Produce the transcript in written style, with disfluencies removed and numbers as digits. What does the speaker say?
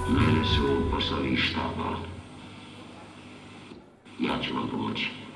Mene su poslali iz štaba. Ja ću vam pomoći.